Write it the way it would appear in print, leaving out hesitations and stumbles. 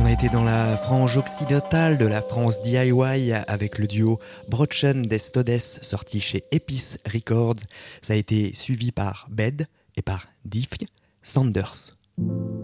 On a été dans la frange occidentale de la France DIY avec le duo Brochen des Todes sorti chez Epice Records. Ça a été suivi par Bed et par Diffie Sanders.